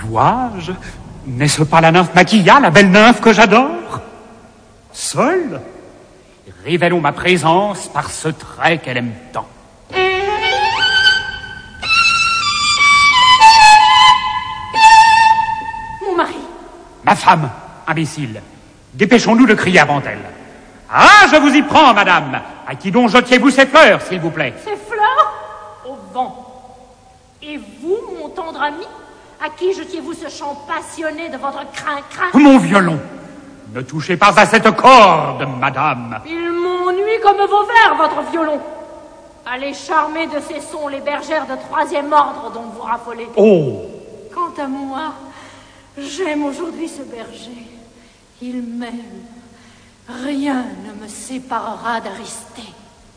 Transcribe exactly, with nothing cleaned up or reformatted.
Vois-je? N'est-ce pas la nymphe Maquilla, la belle nymphe que j'adore? Seule? Révélons ma présence par ce trait qu'elle aime tant. Mon mari. Ma femme, imbécile. Dépêchons-nous de crier avant elle. Ah, je vous y prends, madame. À qui donc jetiez-vous ces fleurs, s'il vous plaît? Ces fleurs? Au vent. Et vous, mon tendre ami, à qui jetiez-vous ce chant passionné de votre crin-crin? Mon violon. Ne touchez pas à cette corde, madame. Il m'ennuie comme vos vers, votre violon. Allez charmer de ces sons les bergères de troisième ordre dont vous raffolez. Oh! Quant à moi, j'aime aujourd'hui ce berger. Il m'aime. Rien ne me séparera d'Aristée.